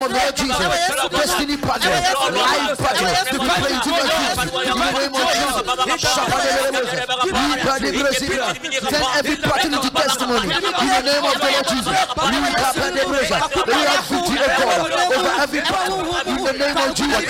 Lord Jesus, destiny partner, life partner, we pray into the name of Jesus. Turn every partner into testimony in the name of the Lord Jesus. We have victory over every partner in the name of Jesus.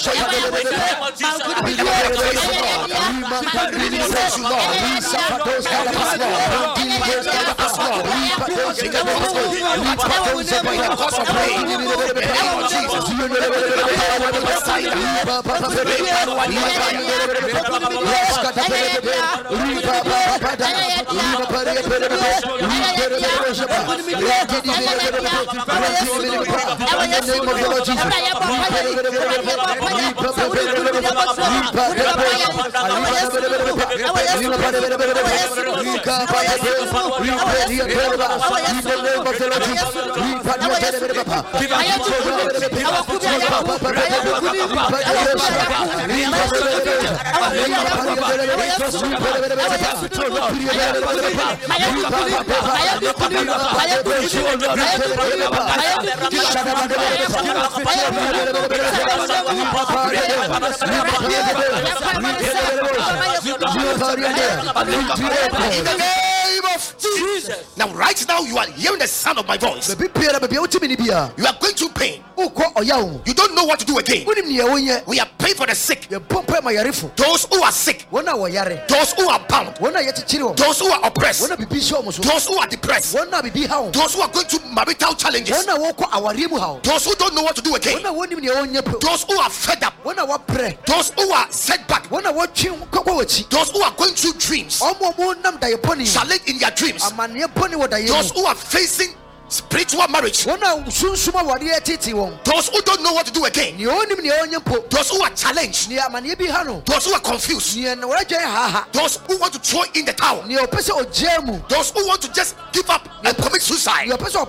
Now, right now, you are hearing the sound of my voice. You are going through pain. You don't know what to do again. We are praying for the sick. Those who are sick. Those who are bound. Those who are oppressed. Those who are depressed. Those who are going through marital challenges. Those who don't know what to do again. Those who are fed up. Those who are set back. Those who are going through dreams. Challenge in their dreams. Those who are facing spiritual marriage. Those who don't know what to do again. Those who are challenged. Those who are confused. Those who want to throw in the towel. Those who want to just give up and commit suicide.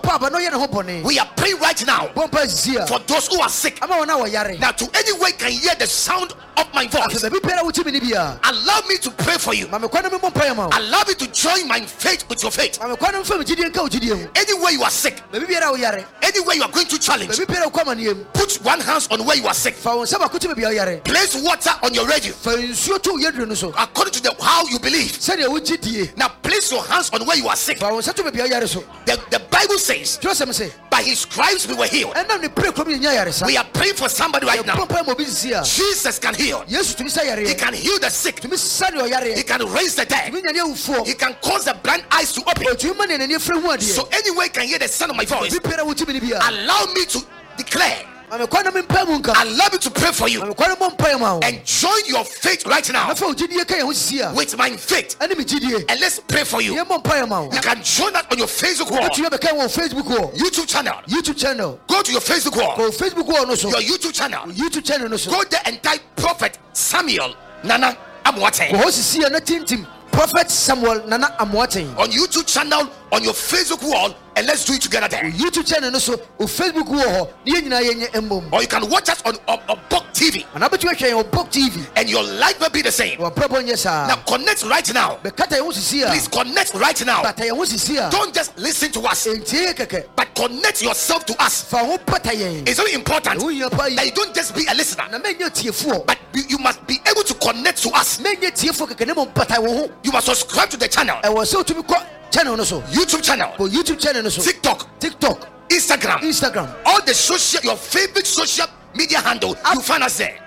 We are praying right now for those who are sick. Now, to anyone can hear the sound of my voice, allow me to pray for you. Allow me to join my faith with your faith. Anywhere you are sick, anywhere you are going to challenge, put one hand on where you are sick. Place water on your radio according to how you believe. Now place your hands on where you are sick. The Bible says, by his stripes we were healed. We are praying for somebody right now. Jesus can heal. He can heal the sick. He can raise the dead. He can cause the blind eyes to open. So anyway can hear the sound of my voice, allow me to declare, allow me to pray for you, and join your faith right now with my faith, and let's pray for you. You can join that on your Facebook wall, YouTube channel. Go to your Facebook wall, your YouTube channel. Go there and type Prophet Samuel Nana Amoateng. Prophet Samuel Nana Amoateng on YouTube channel, on your Facebook wall, and let's do it together there. YouTube channel also on Facebook wall. Or you can watch us on Obok TV. And your life will be the same. Now connect right now. Please connect right now. Don't just listen to us, but connect yourself to us. It's very important that you don't just be a listener, but you must be able to connect to us. You must subscribe to the channel. YouTube channel, TikTok, Instagram, all the social, your favorite social media handle, you find us there.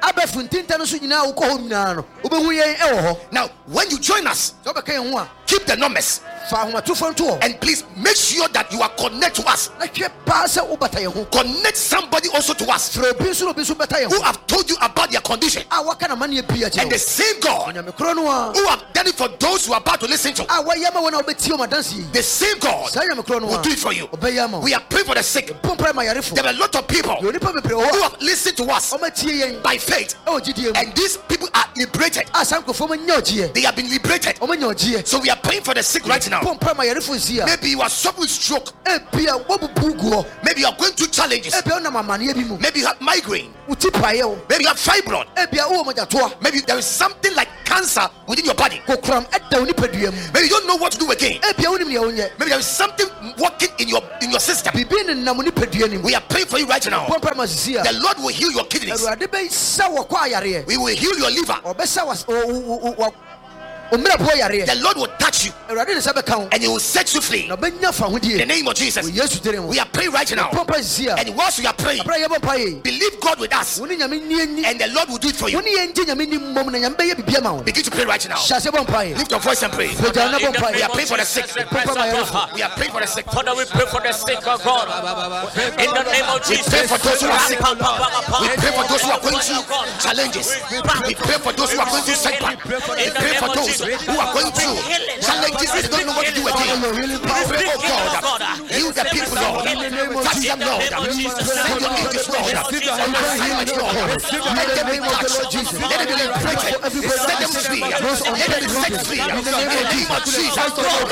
Now, when you join us, keep the numbers. And please make sure that you are connected to us. Connect somebody also to us who have told you about their condition. And the same God who have done it for those who are about to listen to, the same God will do it for you. We are praying for the sick. There are a lot of people who have listened to us by faith, and these people are liberated. They have been liberated. So we are praying for the sick right now. Maybe you are suffering with stroke. Maybe you are going through challenges. Maybe you have migraine. Maybe you have fibroid. Maybe there is something like cancer within your body. Maybe you don't know what to do again. Maybe there is something working in your system. We are praying for you right now. The Lord will heal your kidneys. We will heal your liver. The Lord will touch you and He will set you free. In the name of Jesus, we are praying right now. And whilst we are praying, believe God with us, and the Lord will do it for you. Begin to pray right now. Lift your voice and pray. We are praying for the sick. We are praying for the sick. Father, we pray for the sick of God. In the name of Jesus, we pray for those who are sick. We pray for those who are going through challenges. We pray for those who are going through setbacks. We pray for those who are going through challenges and don't know what to do again. Pray, oh God, heal the people, Lord. Touch them, Lord. Send your angels, Lord. Let them be touched. Let them be liberated. Set them free. Let them be set free. In the name of Jesus, Lord.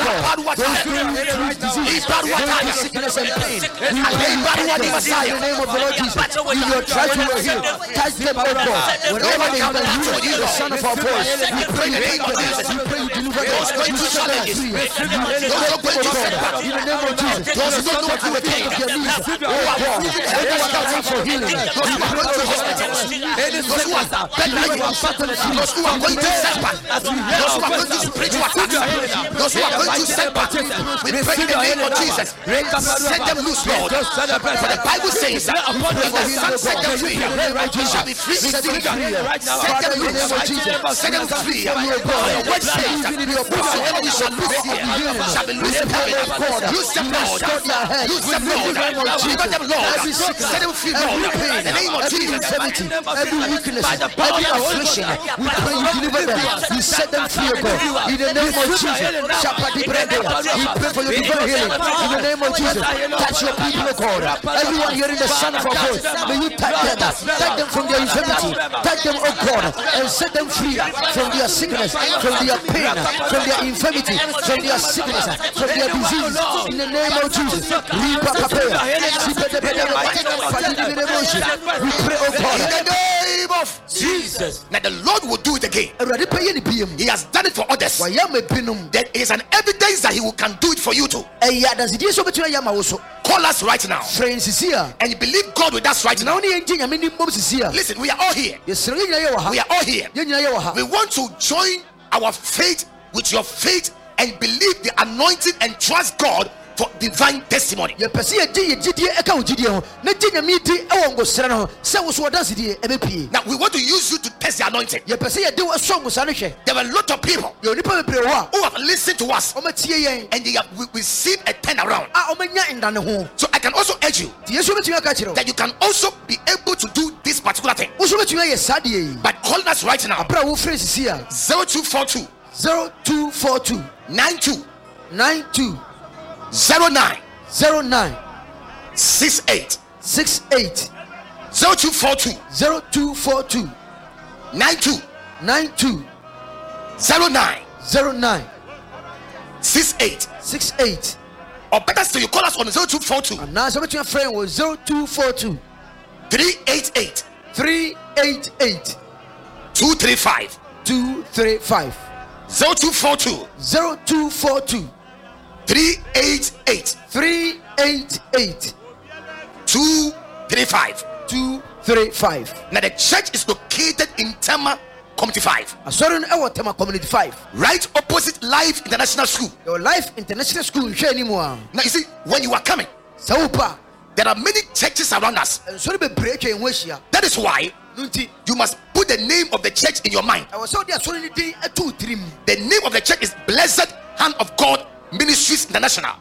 Sickness and pain. In the name of the Lord Jesus, we will try to heal. Touch them, oh God. Wherever they are, the Son of our voice, we pray in the name of Jesus. We pray you deliver those going through challenges. Those are going through setbacks. In the name of Jesus, those who don't know what to attain. Oh God, everyone asking for healing. Those who are going to hospitals. Those who are bedridden. Those who are going to setbacks. Those who are going to spiritual attacks. Those who are going to setbacks. We pray in the name of Jesus. Set them loose, Lord. For the Bible says that if the Son set them free, we shall be free indeed. Set them loose. Set them free. Your word says whatsoever you shall loose here shall be loosed in heaven. Loose them, Lord. Loose them, Lord. Deliver them, Lord. Set them free, Lord. In the name of Jesus. Every weakness, every affliction, we pray you deliver them. You set them free, O God. In the name of Jesus. We pray for your divine healing. In the name of Jesus. Touch your people, O God. Everyone hearing the sound of our voice, may you touch them. Touch them from their infirmity. Touch them, O God, and set them free from their sickness, from their pain, from their infirmity, from their sickness, from their disease. In the name of Jesus. We pray, oh God, in the name of Jesus. Now the Lord will do it again. He has done it for others. There is an evidence that He can do it for you too. Call us right now and believe God with us right now. Listen, we are all here. We are all here. We want to join our faith with your faith and believe the anointing and trust God for divine testimony. Now we want to use you to test the anointing. There are a lot of people who have listened to us and they have received a turnaround. So I can also urge you that you can also be able to do this particular thing by calling us right now. 0242 92 09 68 0242 92 09 68. Or better still, you call us on 0242 388 235 0242 388 235. Now the church is located in Tema Community 5. Right opposite Life International School. Now you see, when you are coming, there are many churches around us. That is why you must put the name of the church in your mind. The name of the church is Blessed Hand of God Ministries International.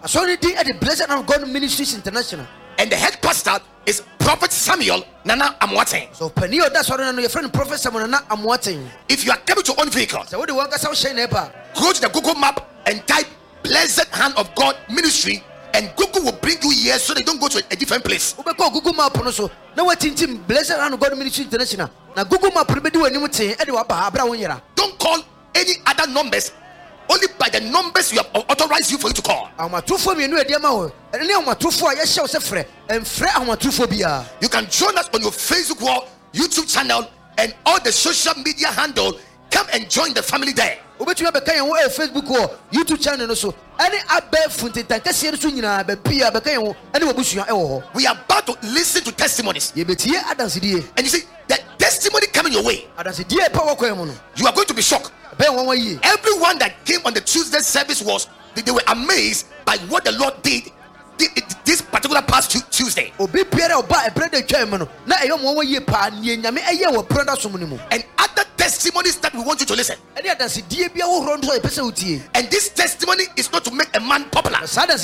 And the head pastor is Prophet Samuel Nana Amwateng. So your friend Prophet Samuel Nana Amwateng. If you are coming to own vehicle, go to the Google map and type Blessed Hand of God Ministry, and Google will bring you here so they don't go to a different place. Google map so now what in Blessed Hand of God Ministry International. Now Google map don't call any other numbers. Only by the numbers we have authorized you for you to call. You can join us on your Facebook wall, YouTube channel, and all the social media handle come and join the family there. Facebook or YouTube channel also. Any we are about to listen to testimonies. And you see, the testimony coming your way, you are going to be shocked. Everyone that came on the Tuesday service they were amazed by what the Lord did this particular past Tuesday. And other testimonies that we want you to listen. And this testimony is not to make a man popular.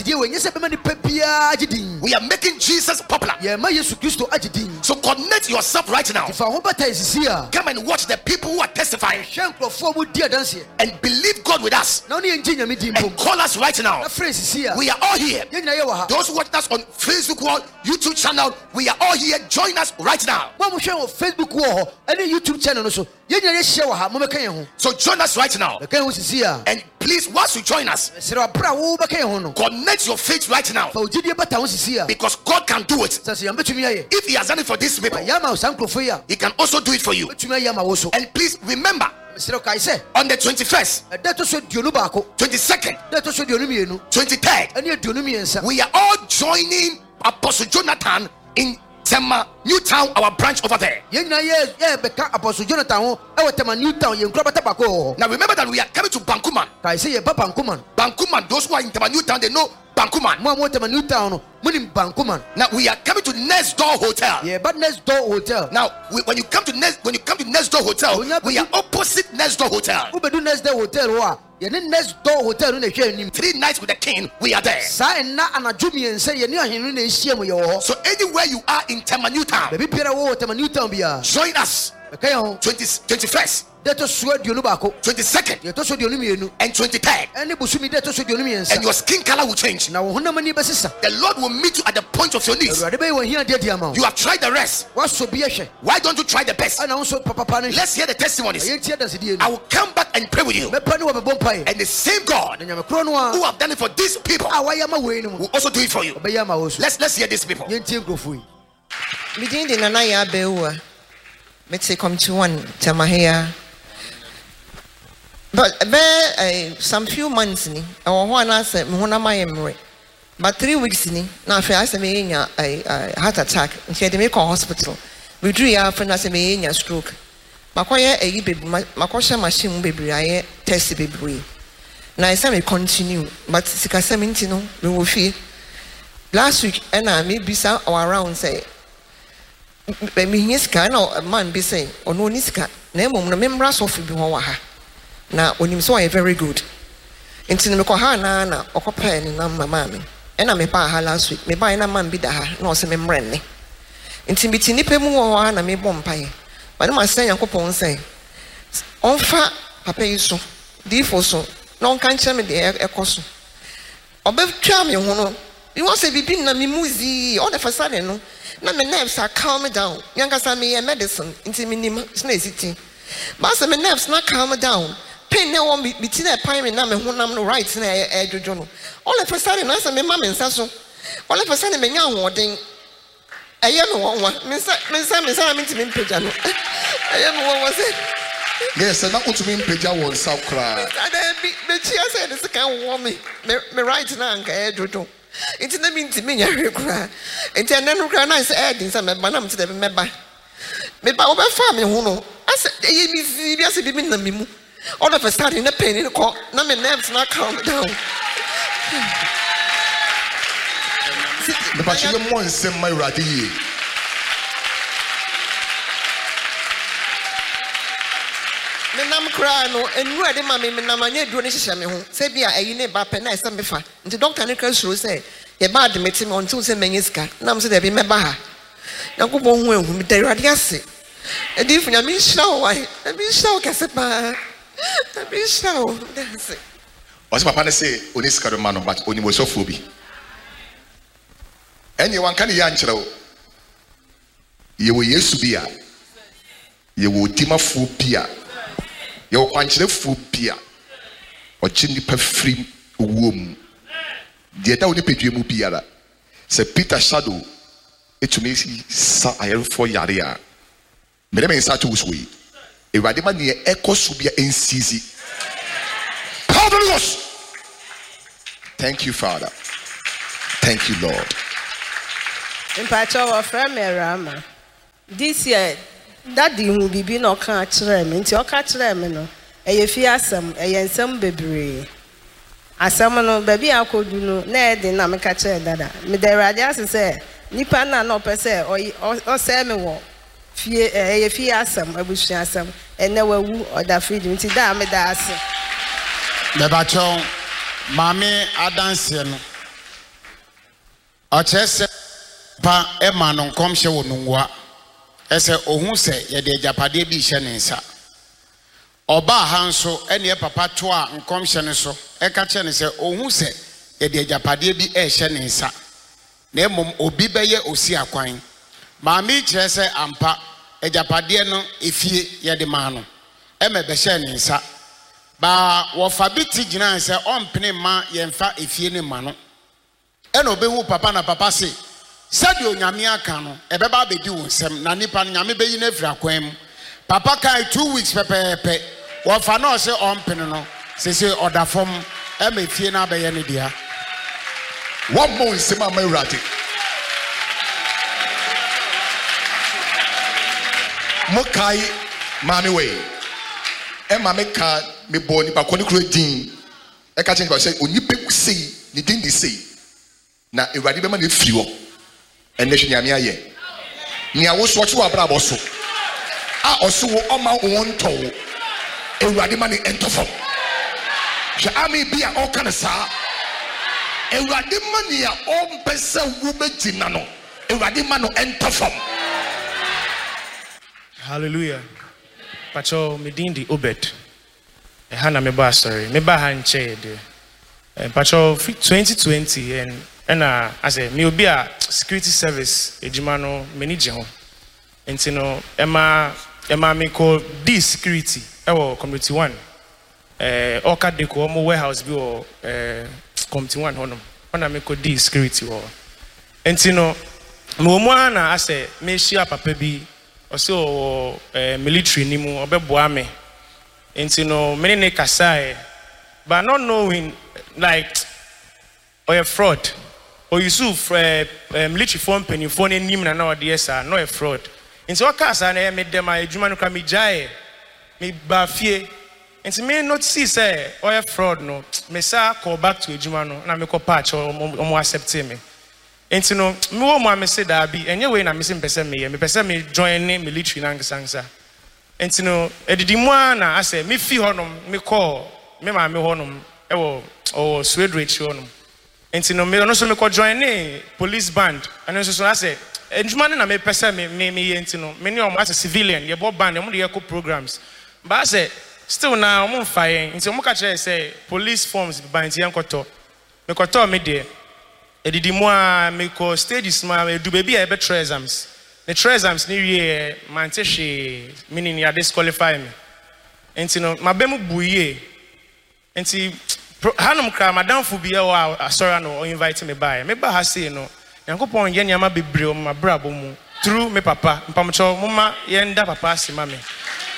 We are making Jesus popular. So connect yourself right now. Come and watch the people who are testifying and believe God with us. And call us right now. We are all here. Those who watch us on Facebook wall, YouTube channel, we are all here. Join us right now. Facebook wall, any YouTube channel also. So join us right now. And please, once you join us, connect your faith right now. Because God can do it. If He has done it for these people, He can also do it for you. And please remember, on the 21st, 22nd, 23rd, we are all joining Apostle Jonathan in Tema New Town, our branch over there. Now remember that we are coming to Bankuman. Bankuman, those who are in Tema New Town, they know Bankuman. Now we are coming to Next Door Hotel. Now when you come to Next Door Hotel, we are opposite Next Door Hotel. 3 nights with the King, we are there. So anywhere you are in Tema New Town, join us. 21st, 22nd, and 23rd, and your skin color will change. The Lord will meet you at the point of your needs. You have tried the rest. Why don't you try the best? Let's hear the testimonies. I will come back and pray with you. And the same God who have done it for these people will also do it for you. Let's hear these people. Let's come to one Tamahia. But some few months ni, or one answer, Mona my memory. But 3 weeks ni, now I said me a heart attack, and she had to make a hospital. We drew our friend as a me a stroke. Makoya a baby, Makosha machine baby, I test baby. Now I said we continue, but Sikasamintino, we will feel. Last week, and I may be some or around say. Mihiska no man be saying or no niska name members of Biwaha. Now when you saw a very good into the Kohana or Copen and mammy. And I may buy her last week, may buy a man be that no some membrane. Into between Nipemu and I may bompire. But I must say, Uncle Pon say, on fat, papa so, default so, no can't tell me the air cost. Or bev charming, you want to be been a mimuzi on the facade, no. Now my nerves are calm down. Younger son me a medicine into minimum snazity. But my nerves not calm down. Pain no one between a pine and I'm no rights in a journal. All of a sudden, I said, my mamma and Sasso. All of a sudden, my young warding. I am one. Miss I'm into me pajano. I am what was it? Yes, and not to mean Peja won't South cry. But she said, it's a kind of woman. Me right now, I do. It's not mean to me, I cry. It's an nice adding some banam to the member. Maybe over family, who know. I said, yes, it been the mimu. All of a sudden, the pain in the court, no, my nerves not calm down. But you want to send my radi. I'm crying, and ready, mammy, and I'm not doing this. Say, be a neighbor, and I send me far. And the doctor Nicholas will say, a bad meets him on 2 Semeniska. Now, so they remember her. Now, go on, will be there at Yassi. And if you mean so, I mean so, Cassapa. I mean so, that's it. What's my partner say? Uniska man, but only was so phobi. Anyone can answer. You will use to be a. You will Tima Fupia. Your quantity Fupia. Or Chindi Pefrim womb. The other Pedro Piara. Sir Peter Shadow. It to me, I have 4 yaria. Madame in such a way. Ewurade ma ne ekosubia ensizi. Thank you, Father. Thank you, Lord. Mpacho of Rama. This year, Daddy will be no catch rem, into your catch rem, no. A fear some, a some baby. A summon baby, I could do no, Ned, and I'm a catcher, Dada. Me the radias say, Nipana no per se, or Samuel. Fear some, I wish some, and never woo or that freedom to damn it. The Bacho, Mammy, Adansian. Ochese pa ema no nkomhye wo nungwa ese ohun se ye de japade bi hye ne nsa oba ha nso ene papa to a nkomhye ne so e ka che ne se ohun se ye de japade bi e hye ne nsa na emom obi beye osi akwan ma mi kire se ampa e japade no efie ye de ma no e me be hye ne nsa ba wo fa bi ti gina se ompene ma ye mfa efie ne ma no eno behu papa na papa se sadio nyame aka no ebeba bedi wo nsem na nipa nyame beyi na fira kwan papa kai 2 weeks pepepe wo fa na o se ompene no se order form e ma fie na be ye ne dia one more nsem ama urade mokai mami we e ma me ka me bo nipa ko ni kro din e ka change ba say onipa sei ni din di sei na Ewurade be ma na firi ho enne hwe nyame aye nia wo so chi wa bra bo so a oso wo oma won to Ewurade ma na entofo hwe ami bia o kan sa Ewurade ma nia o mpesa wo begina no Ewurade ma no entofo. Hallelujah. Pacho medindi Obed hana me ba sorry me ba han che de Pacho 2020 and as a me obi a security service ejima no mani je ho enti no ema me call D security e wo community 1 oka de ko mo warehouse bi wo community 1 honom ona me call D security wo enti no me mo ana ase me shia papa bi o se o military ni mu obeboa me enti no me ne kasai but not knowing like or a fraud or Yusuf military form penny phone nim na na ode esa no a fraud nti o ka sa na me dem a adwuma no ka me jae me ba fie nti me notice say or a fraud no me sa call back to adwuma no na me ko patch o accept me nti no me wo mo me say da bi enye we na me sim pese me pese me join ne military na ngansa nti no edidi mu na ase me fi honom me call me ma me honom ewo o Swedrich honom enti no me no so me ko join ne police band and so ase enjuma na me pese me enti no me ne o as a civilian ye bo band mo de ye ko programs ba ase still na o mo faye enti o mo ka kire say police forms bi band ye nkoto me de edidi mu a me ko stages ma do baby e be try exams the try exams ni wie mantehwe meaning ya disqualify me enti no mabem buye enti hanum kra madam fu bia wa asora no invite me by me ba ha say no yankopon ye nyama bebre o ma brabo mu through me papa mpamcho mama ye nda papa asima me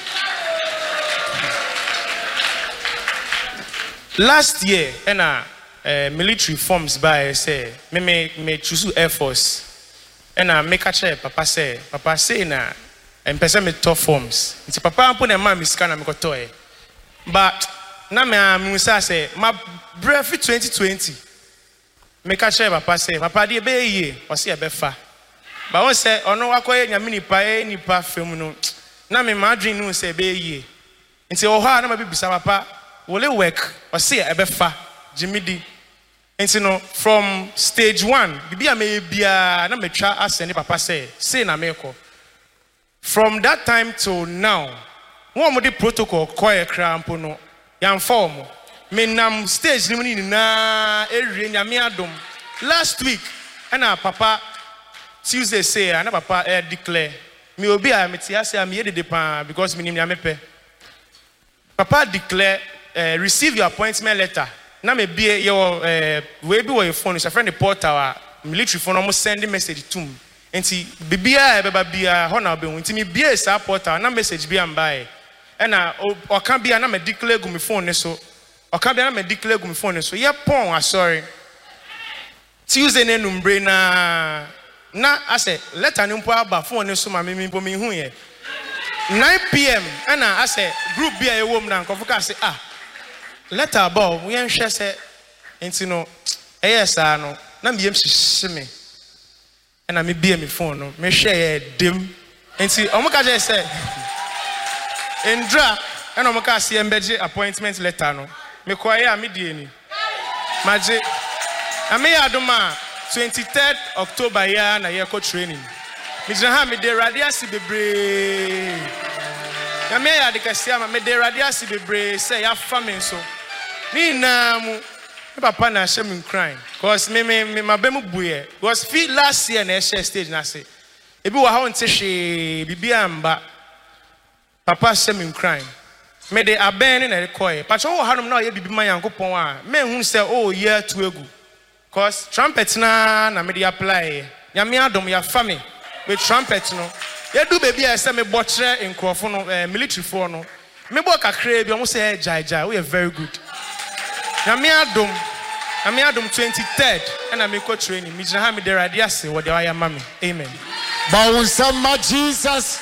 last year ena military forms by say me choose Air Force ena me catch papa say na empese me top forms nti papa ampo na ma misika na me kotoe but na me musa say ma breath 2020 me catch papa de be ye o se e be fa ba won say ono wakoye nyame nipa fam no na me ma dream no say be ye nti o ha na ma bibisa papa wole work o se e be fa jimidi nti no from stage 1 bibia me bia na me twa asene papa say na me ko from that time till now one mo the protocol koye krampo no yan form me nam stage ni na ewie nyame adom last week na papa Tuesday say na papa declare me obi a me tia say am ye de pa because me nim nyame pe papa declare receive your appointment letter na me bie your we bi your phone so friend the portal military phone almost send message to me enti bibia e beba bia ho na obe enti me bie sa portal na message bi am buy and or can't be an declare gumi phone so or can't be an declare gumi phone so yeah pon sorry Tuesday numbre na I say let an umpa ba phone so my mimi po mi hu ye 9 p.m. and I say group be a woman and convoca say let her bow we ain't share say ain't no yes no na me me and I me be me phone no me share dim and see omoka just say Indra and omoka see embeje appointment letter no me kwaya me die ni maje ame adoma 23rd October ya na ye ko training me jina me de radiasi bebre ya me ya de kasia me de radiasi bebre say ya famine so ni na mu papa na shame crying cause me my bemu buye was feel last year na share stage na say ebi wa ha onte hwe bibia amba papa shame crying me de aben na rekoye pacho wo hanom na ye bibi man yankopon a me hu say oh year to egu cause trumpet na me de apply nyame adom ya family with trumpet no ye do baby a say me botre enkrofo no military for no me bo kakra bi o mo say jai we are very good nyame adom 23rd and I'm go training me jina ha me de radiase wo de waya mami amen Bawunsama Jesus.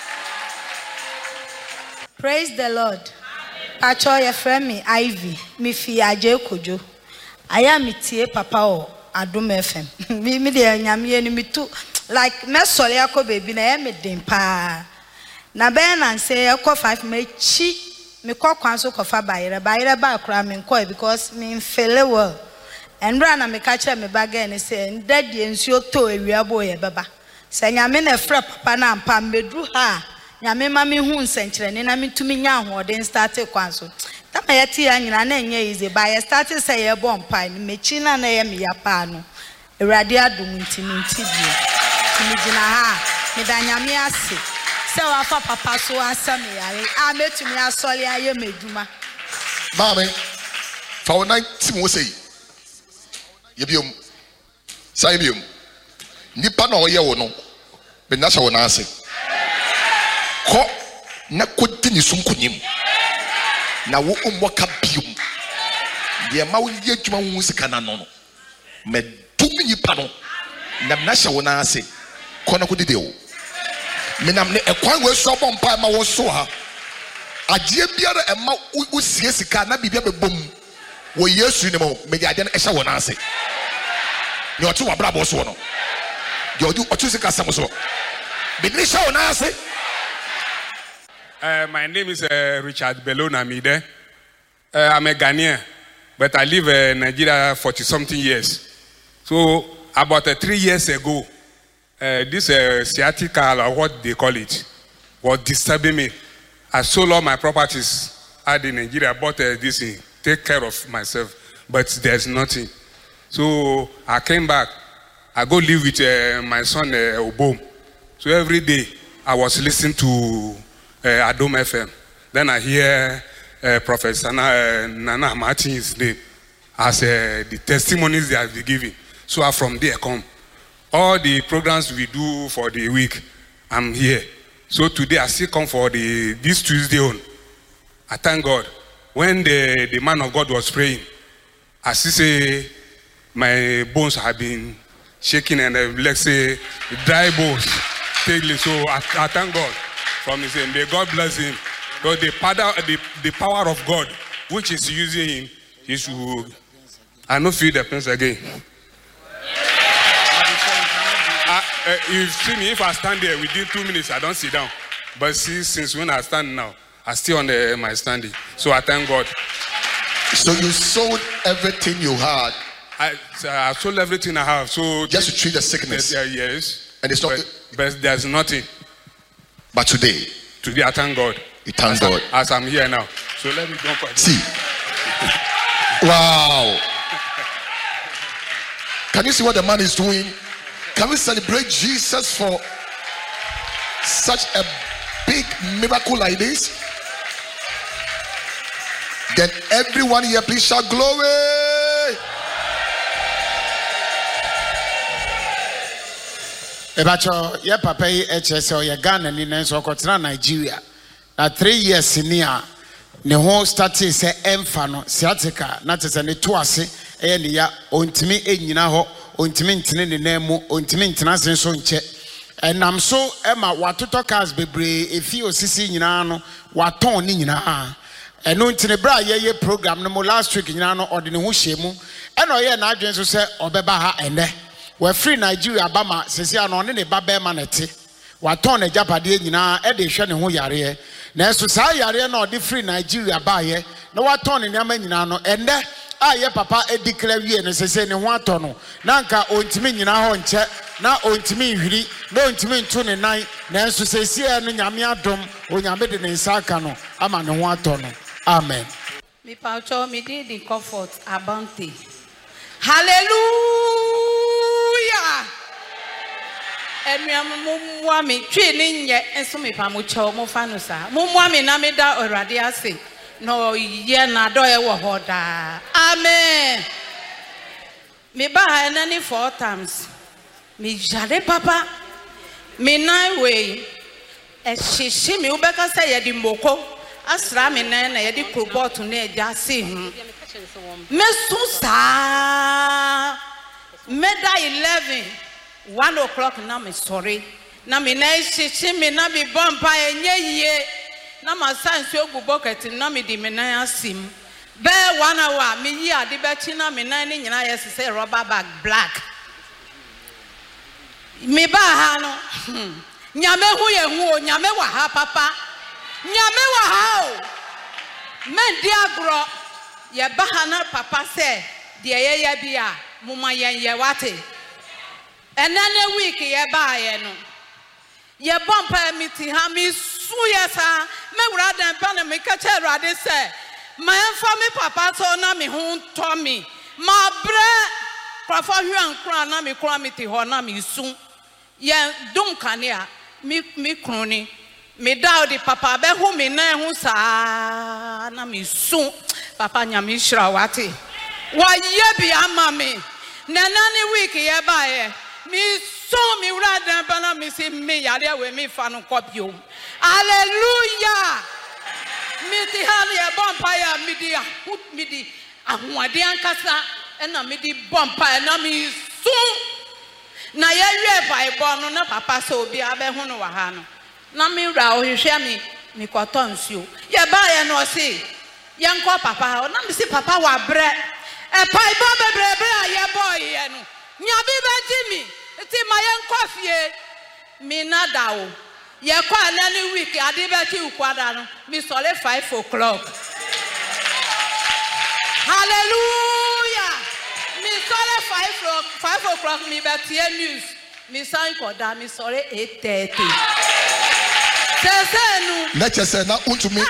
Praise the Lord. Pacho your friend me Ivy me fi aje kojo aya me tie papa o Adom FM me de nyame ni me tu like me sole akọ baby na me den pa na be na say akọ 5 me chi me kọ kwan so kofa bayere ba akra me nkọ because me feel well and run na me ka kire me baga ni say ndadie nsuo to awia bo ye beba say nyame na fra papa na ampa medru ha nyame ma me hu nsenkyere ne na me tumi nya ahode start kwan so tama yeti ya nyina na enye easy ba ye start say ye bomb pa ni me chi na ye me ya pa no awurade adom ntimi ntibie timi gina ha me da nyame ase se wa fa papa so asame yare a metumi asole aye meduma mame fa wona tim wo sei ye biom sai biom nipa na oye wo no be na sha wo na ase ko na kodi ni sunkunim na wo umwaka biom ye ma wo ye adwuma wo sika na no no me tumi nipa no na na sha wo na ase ko na kodi de wo menam ne ekwan we so bom pa ma wo so ha agye biara ema wo sie sika na bibia bebom wo Yesu ne mo me de ade na ehya wo na ase ne otu wa bra bo so no de odu otu sika sam so be ni sha wo na ase. My name is Richard Belona Mide. I'm a Ghanaian, but I live in Nigeria 40-something years. So about 3 years ago, this sciatica, or what they call it, was disturbing me. I sold all my properties out in Nigeria, bought this thing, take care of myself, but there's nothing. So I came back. I go live with my son Obom. So every day I was listening to Adom FM. Then I hear Professor Nana Martin's name as the testimonies they have been giving. So I from there come. All the programs we do for the week, I'm here. So today I still come for this Tuesday on. I thank God. When the man of God was praying, I see say my bones have been shaking and let's say dry bones. So I thank God from his name. May God bless him. Because the power of God, which is using him, he should. I don't feel the pain again. You see me, if I stand there within 2 minutes, I don't sit down. But see, since when I stand now, I still on my standing. So I thank God. So you sold everything you had? I sold everything I have. So just to treat the sickness? Yes. And it's not. But there's nothing. But today I thank God. You thank God. As I'm here now. So let me go. See. Wow. Can you see what the man is doing? Can we celebrate Jesus for such a big miracle like this? Then everyone here, please shout glory. Ebacho, ye papa HSO, ye Ghana, ni nenso kotra Nigeria. na 3 years near ne ho started say emfa no sciatica na tese ne to ase ne ya ontimi enyina ho ontimi ntene ne namu ontimi ntena sen so nche enam so ema watoto cars bebre efi osisi nyina no waton ni nyina eno ntene bra ye program no mo last week nyina no ode ne ho hyemu ena oye na adwen so se obeba ha ene we free Nigeria bama sesi ano ne ba be ma nete waton na japade nyina e de hwe ne ho yare na so sa yare na ode free Nigeria ba ye na waton ne nyama nyina no ende aye papa e declare wie no sesi ne ho atono na nka ontimi nyina ho nche na ontimi hwiri na ontimi nto ne nan na so sesi e no nyame adom onyame de ne nsaka no ama ne ho atono amen. Mi paucho mi di the comfort abante. Hallelujah. Enu mumwa mi twi ni nye enso mi pa mo cho mo fa no sa. Mumwa mi na me da Awurade ase. No ye na do e wo hoda. Amen. Mi ba ha na ni 4 times. Mi jare papa. Mi nine way. E shishi mi ubeka se ye di mboko. Asra mi na ye di krobot na eja si hu. Mesusa meda 11 1 o'clock na me sorry na me na shishi me na bi bompa enye yie na ma sanse ogu bucket na me di me na asim be 1 hour me yi ade be chi na me na ni nyina yes say rubber bag black me ba ha no nyame hu ye hu o nyame wa ha papa nyame wa ha o men di agro ye bahana papa say de ye bia muma ye wate enane week ye ba ye no ye bompa miti ha mi su ye sa me wura dan pa na me ka che Awurade say ma enfa me papa so na me hu to mi ma bre kwafo hwan kra na me kra miti ho na me su ye dum kanea mi kroni me daw di papa be hu me na hu sa na me su papa nyame hira wate wa ye bi ama me na nani week ye ba ye mi so mi wura dan bana mi se me yare we mi fa no kopio hallelujah mi ti hali e bompa ya mi di ahoade ankasa na mi di bompa na mi su na ye we Bible no na papa so obi abe hu no wa ha no na mi wura o hwehwe mi koton nsuo ye ba ye no se yanko papa na mi si papa wa bre e pai bo bebrebe a ye boy ye no nyabi be jimi ti ma yanko fie mi na dawo ye kwa na ni week ade be ti ukwada no mi sole 5 o'clock hallelujah mi sole 5 o'clock mi be tie news mi san koda mi sole 8:30 sesenu na chese na untumi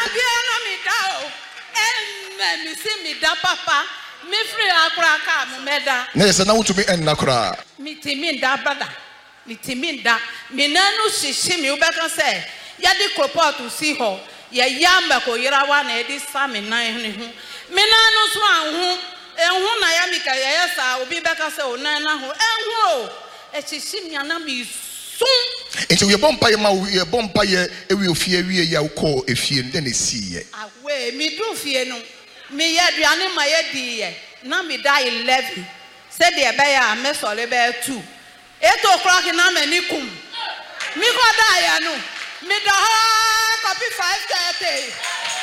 me see me da papa me free akura ka mo meda na yesa na untumi en na kura mi timi da brother mi timi da me nanu shishi mi ubeka say ya di kropot si ho ya yamba ko yira wa na edi sa me nan ne hu me nanu so anhu enhu na ya mi ka ya sa obi beka say o nan na ho enhu o e shishi mi ana mi Enti we bompa ye ma we bompa ye ewi ofie wie ya ukọ efie nde na siye awe mi du fie no mi ye aduane ma ye di ye na mi da 11 se de be ya me sole be 2 8 o'clock na me ni kum mi ko da ya no mi da ha copy 5:30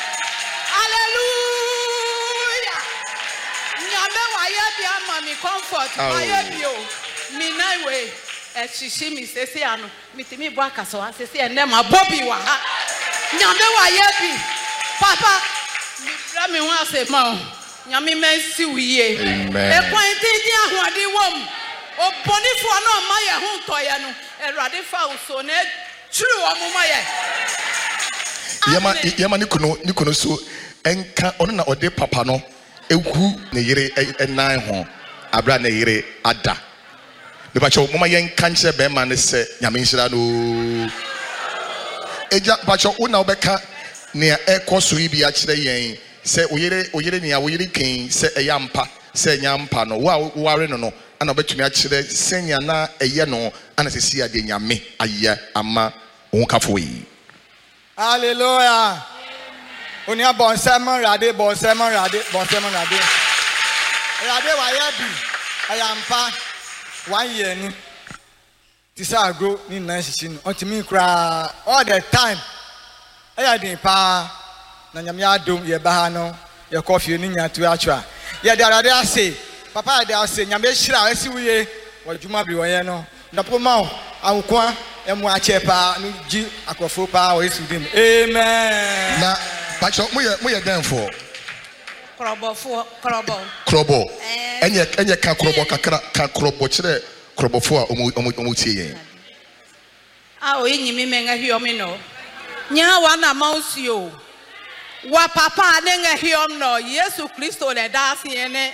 hallelujah nyame wa ye bi ama mi comfort wa ye bi o mi na we shishi mi sesi ano mitimi bo akaso ha sesi ene ma bobi wa ha nyame wa ye bi papa mi bra mi ho ase ma nyame mensi wiye e kwan tinti ahoade wom obonifo na ma ye ho ntoye no Awurade fa uso na tru omuma ye yama ni kuno so enka ono na ode papa no ehu ne yire enan ho abra na yire ada the pacho mama yen kanche be man se nyame nhira no eja pacho una obeka ne ekoso yi bi a kire yen se oyere ne a oyere ken se eyampa se nyampa no wa ware no ana obetumi a kire senya na eye no ana se sia de nyame aye ama won kafo yi Hallelujah. Unia bon sermon rade. Rade wayebi. Ayampa 1 year ni. Tisa grow ni nansisi. Ontimi kra all the time. Eya din pa na nyame adom ye ba ha no ye coffee ni nya to atwa. Ye de arade ase. Papa de ase nyame hira asi wuye wadwuma bi woye no. Ndapo ma ankwa emu achepa no gi akrofo pa o Yesu dim. Amen. Na pacho moye den for krobo enye ka krobo kakra ka krobo kire krobo fo a omo tie yen a o yinyimi menga hiomi no nya wa na mausio wa papa ne nga hiom no Yesu Kristo le dasi ene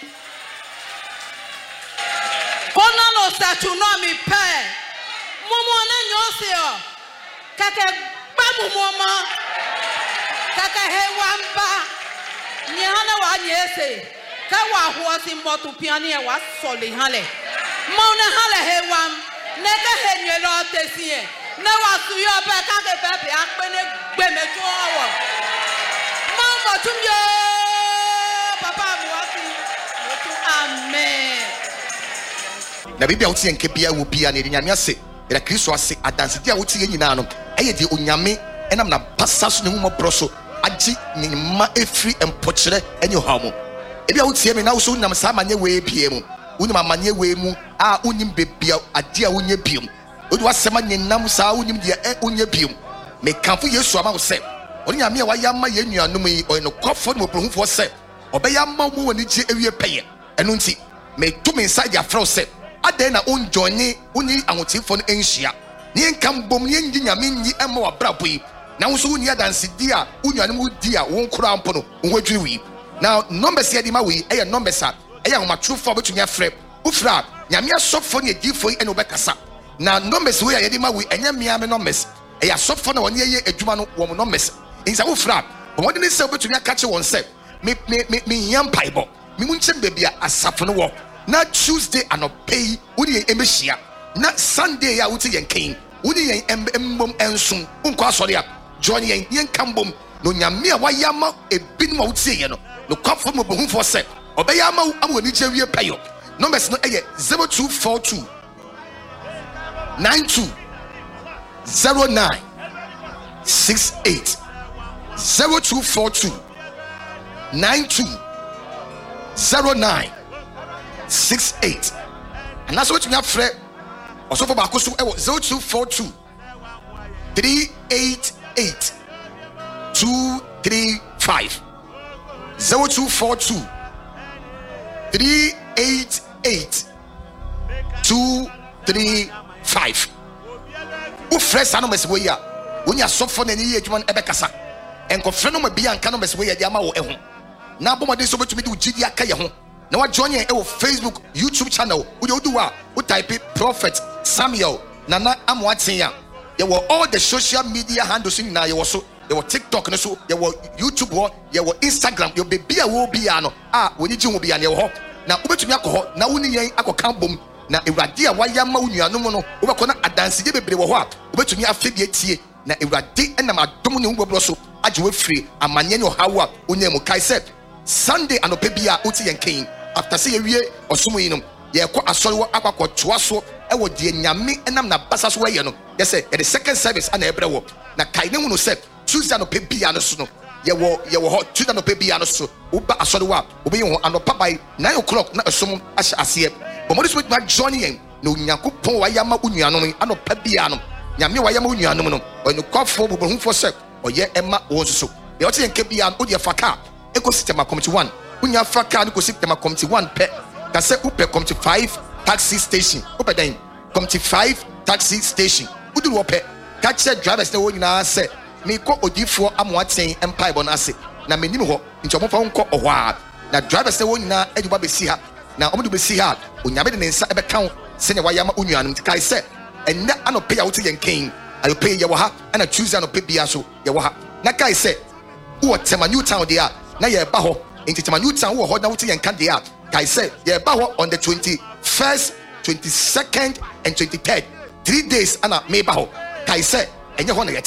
kono no statu no mi pe momo na nyosio kake ba momo kaka hewamba nyana wa nyese ka wa huosi motu piani e wa soli hale mona hale hewam ne ka henwelo tesie na wa suyo be ka ke pepe akpene gbeme to owo mama tumyo papa muwasi motu amen na bibia wuti enke bia wo bia ne nyame ase era Kristo ase adanse dia wuti nyina no eye di onyame enam na basa so ne mu broso agi nyima efri empokire enye hamu ebia wutie me na wo so nam sa manye we bia mu unim amanye we mu a unim bebia ade a unye biom odi wasema nyinam sa unim dia unye biom me kanfo Yesu ama wo se oni nyame a wayama ye nuanom yi o no kwafo no prohufo se obeyama mu woni gye ewie peye eno nti me to me inside ya fro se ade na unjoine uni ahotifo no enhia ne nkam bom ne ngi nyame nyi ema wa brabo yi na wo so uni adanse di a unuanom di a won kura mpo no wo adwiri wi na numbers ye di ma wi e numbers a e ya homa true for betunya frɛ ufra nyame asofo ne edifo yi ene obekasa na numbers we ye di ma wi enye mia me numbers e ya asofo na won ye adwuma no wo numbers insa ufra bo de se betunya kache won se me yam paibo me munchem bebia asafo no wo na Tuesday anopay woni emehia na Sunday ya wuti yenken woni yen embom ensun unko asori a join yen kambom no nyame a wayama ebinum a wuti ye no kwafo mo bohu for se obeyama amoni jewie payo numbers no eye 0242 92 09 68 0242 92 09 68 and that's what you have free also for bakoso 0242 388 235 0242 388 235 who fresh anomes we ya when you suffer na ni edwuma ebekasa enko frɛ no ma bia nka no mes we ya dia ma wo eho na bomade so betumi de ugidi aka ye ho na wa join ye Facebook YouTube channel wo de odu wa wo type Prophet Samuel nana amwaten ya ye wo all the social media handles na ye wo so ye wo TikTok no so ye wo YouTube wo ye wo Instagram ye be bia wo bia no woni ji wo bia na ye wo ho na wo betumi akɔ na woni yen akɔka bom na ewurade a wayama wo nuanom no wo bɛkɔ na adanse ye bebre wo ho a wo betumi afebie tie na ewurade enam adom ne wo so agye wo free amanye ne ohawo a onya mu kai said Sunday anope bia oti yenken after say yewie osomo yi no ye kɔ asɔre wo akakɔ toa so e wo de nyame enam na basa so ye no ye say the second service ana ebre wo na kai ne hu no say Tuesday anope bia no so no ye wo ho Tuesday anope bia no so wo ba asɔre wo a wo be ho anopa by 9 o'clock na osomo ahye ase but mo so ma join yen na onyankopɔn wa yama unuanom anopa bia no nyame wa yama unuanom no ɔno kwafo bobohufo sɛ ɔyɛ ema wo so be ɔte yenke bia no de faka ecosystem committee 1 unya faka ecosystem committee 1 pe ka se upe committee 5 taxi station upe den committee 5 taxi station udu wo pe ka che drivers na wo nyina se me ko odifo amoaten empire bon ase na menim ho nti omo fa nko oho a na drivers na wo nyina eduba be si ha na omo du be si ha onyabe de nsa ebe kan se ne wayama unuanum kai se enne anope ya wote yenken ayo pe ye wo ha na Tuesday anope bia so ye wo ha na kai se wo tema new town dia na ye ba ho in Tema New Town wo ho na wuti yenka de a kai say ye ba ho on the 21st 22nd and 23rd 3 days ana me ba ho kai say enye ho na ye te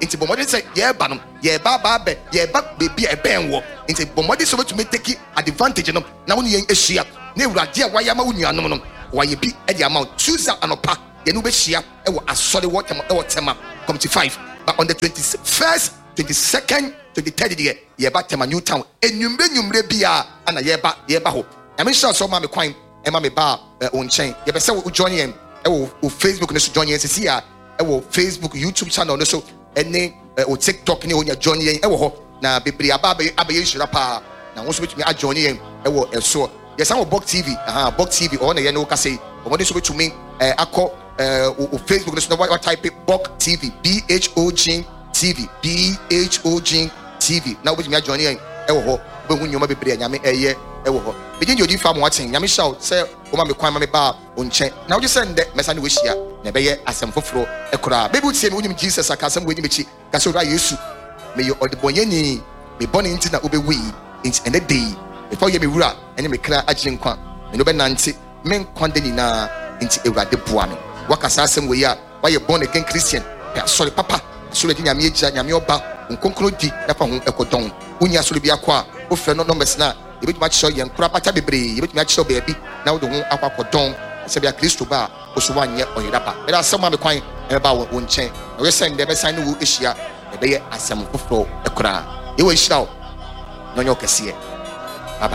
Into Bomodi say, yeah, Banum, yeah, Baba, yeah, baby, a ben walk. Into Bomodi so to make take advantage of them. Now when you ain't a shia, never dear, why am I unusual? Why you be at the amount, choose out and a pack, the new shia, a solid water, come to 5. But on the 21st, 22nd, 23rd year, yeah, back to my new town, and you may be and a year back, ho. I mean, sure, so mammy quine, and mammy bar, own chain. You better say, join him, Facebook, and join you, see, Facebook, YouTube channel, also, and name, or TikTok, and you join you, now, baby, Abbey, Shirapa, now, also with me, I join him, so, yes, I'm a Book TV, Book TV, or the Yano Cassay, or what is to me, I call Facebook, there's no what type of Book TV, BHOG TV, BHOG TV. Now, with me, I join him, but when you may be brilliant, I mean, a year. Begin your farm watching. Yami shout, say, Oma me kwama me ba on chain. Now you send that Messani wish ya, never yet as some for a crowd. Baby would say, when Jesus, I can't some with me, that's what I used to. May you or the boyeni be born into that ube we in a day before you be rap and you may cry at Jinkwan. And no Nancy, men quandina into a rad de boami. What assassin we are, why you born again Christian? Sorry, Papa, so let me judge Yamioba, and conclude the Napon Ecodon. Unya Sulibia qua, offer no numbers now. You bet much show young crapata baby, you bet much show baby. Now the one aqua codon, Sabia Christo bar, was 1 year on your rapper. There are some other coin about one chain. I was saying, never sign who is here, the bay as some flow a cry. You will shout, no, you can see it.